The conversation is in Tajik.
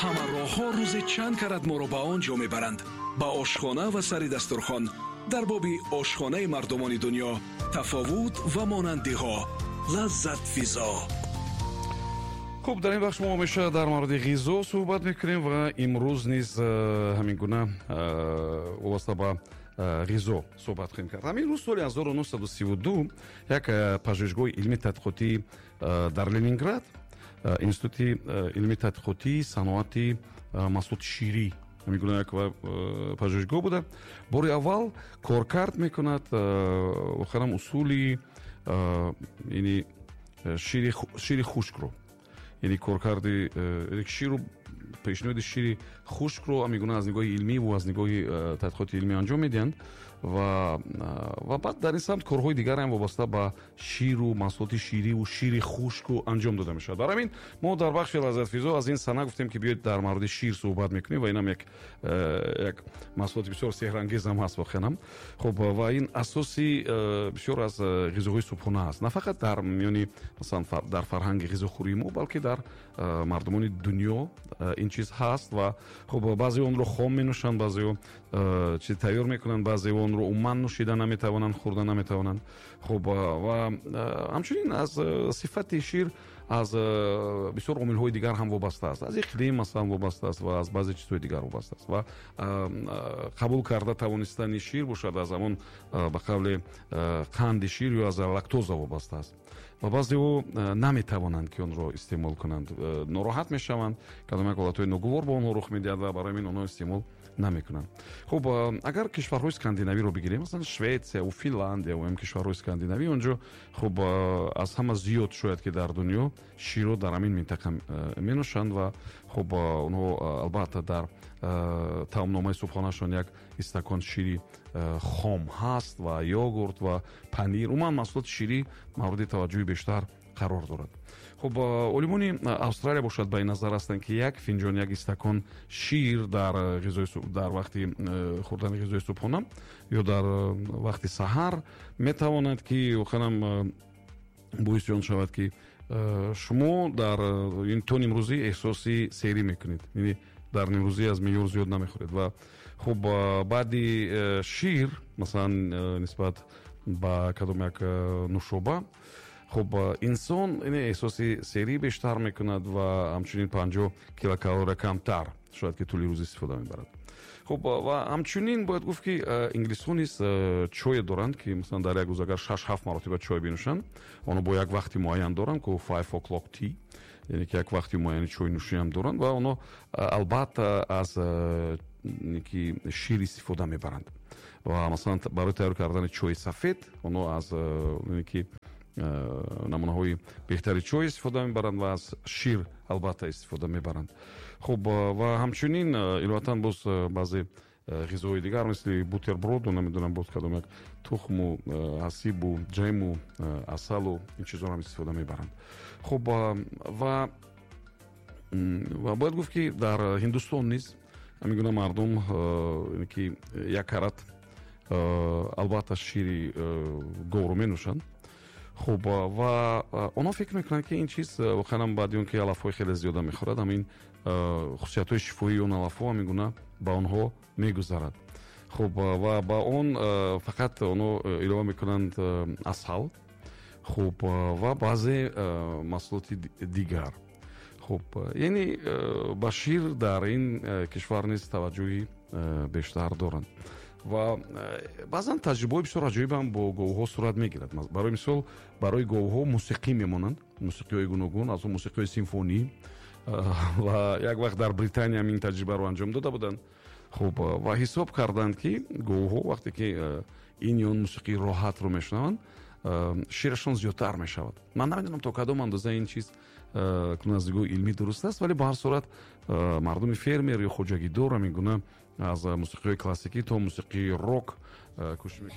ҳама роҳҳо рӯзе чанд карат моро ба он ҷо мебаранд. ба ошхона ва сари дастурхон дар боби ошхонаи мардумони дунё тафовут ва монандиҳо лаззат физо. хуб, дар ин бахш мо ҳамеша дар мавриди ғизо суҳбат мекунем ва имрӯз низ ҳамин гуна вобаста ба ғизо суҳбат хоҳем кард. ҳамин рӯз соли 1932 як пажӯҳишгоҳи илмии тадқиқотӣ дар Ленинград, институти илмии тадқиқотии саноати маҳсулоти ширӣ, ҳамин гуна як пажӯҳишгоҳ буда, бори аввал коркард мекунад охирам усули шири хушкро, яъне коркарди ширу пешниҳоди шири хушкро ҳамин гуна аз нигоҳи илмӣ ва аз нигоҳи тадқиқоти илмӣ анҷом медиҳанд ва баъд дар ин самт корҳои дигар ҳам вобаста ба ширу маҳсулоти шириву шири хушку анҷом дода мешавад. Барои ҳамин мо дар бахши лаззат физо аз ин сана гуфтем ки биёед дар мавриди шир суҳбат мекунем ва инам як маҳсулоти бисёр сеҳрангезам ҳаст воқеан. хуб, ва ин асоси бисёр аз ғизоҳои субҳона аст, на фақат дар миёни масалан дар фарҳанги ғизохӯрии мо, балки дар мардумони дунё ин чиз ҳаст ва хуб баъзеҳо онро хом менӯшанд, баъзеҳо чиз тайёр мекунанд, баъзеҳо онро умуман нӯшида наметавонанд, хӯрда наметавонанд. хуб, ва ҳамчунин аз сифати шир аз бисёр омилҳои дигар ҳам вобаста аст, аз иқлим масалан вобаста аст ва аз баъзе чизҳои дигар вобаста аст ва қабул карда тавонистани шир бошад аз ҳамон ба қавле қанди шир ё аз лактоза вобаста аст ва баъзеҳо наметавонанд ки онро истеъмол кунанд, нороҳат мешаванд, кадом як ҳолатҳои ногувор ба онҳо рух медиҳад ва барои ин онҳо истеъмол намекунанд. хуб, агар кишварҳои скандинавиро бигирем, масалан Шветсия ва Финландия ва ҳам кишварҳои скандинавӣ, онҷо хуб аз ҳама зиёд шояд ки дар дунё ширро дар ҳамин минтақа менӯшанд ва хуб онҳо албатта дар таомномаи субҳонашон як истакон шири хом ҳаст ва йогурт ва панир, умуман маҳсулоти ширӣ мавриди таваҷҷӯҳи бештар қарор дорад. хуб, олимони Австралия бошад ба ин назар ҳастанд ки як финҷон, як истакон шир дар вақти хӯрдани ғизои субҳона ё дар вақти саҳар метавонад ки охирам боиси он шавад ки шумо дар то нимрӯзӣ эҳсоси серӣ мекунед, яъне дар нимрӯзӣ аз меъёр зиёд намехӯред ва хуб баъди шир масалан нисбат ба кадом як нушоба хуб инсон эҳсоси серӣ бештар мекунад ва ҳамчунин 50 килокалория камтар шояд ки тӯли рӯз истифода мебарад. хуб, ва ҳамчунин бояд гуфт ки инглисҳо низ чое доранд ки масалан дар як рӯз агар 6-7 маротиба чой бинӯшанд, онҳо бо як вақти муайян доранд ки 5 o'clock tea, яъне ки як вақти муайяни чойнӯшӣ ҳам доранд ва онҳо албатта аз шир истифода мебаранд ва масалан барои тайёр кардани чои сафед онҳо аз намунаҳои беҳтари чой истифода мебаранд ва аз шир албатта истифода мебаранд. хуб, ва ҳамчунин иловатан боз баъзе ғизоҳои дигар мисли бутерброду, намедонам боз кадом як тухму, асибу, ҷему, асалу ин чизҳоро ҳам истифода мебаранд. хуб, ва бояд гуфт ки дар Ҳиндустон низ ҳамин гуна мардум ки як карат албатта шири говро менӯшанд. хуб, ва онҳо фикр мекунанд ки ин чиз воқеан баъди он ки алафҳои хеле зиёда мехӯрад, ҳамин хусусиятҳои шифоии он алафҳо ҳамин гуна ба онҳо мегузарад. хуб, ва ба он фақат онҳо илова мекунанд асал, хуб, ва баъзе маҳсулоти дигар. хуб, яъне ба шир дар ин кишвар низ таваҷҷӯҳи бештар доранд ва баъзан таҷрибаҳои бисёр аҷоибам бо говҳо сурат мегирад. барои мисол барои говҳо мусиқӣ мемонанд, мусиқиҳои гуногун, аз мусиқиҳои симфонӣ ва як вақт дар Британия ин таҷрибаро анҷом дода буданд. хуб, ва ҳисоб карданд ки говҳо вақте ки ин ё он мусиқии роҳатро мешунаванд, ширашон зиёдтар мешавад. ман намедонам то кадом андоза ин чиз аз нигоҳи илмӣ дуруст аст, вале ба ҳар сурат мардуми фермер ё хоҷагидор ҳамин гуна аз мусиқиҳои классикӣ то мусиқии рок кӯшиш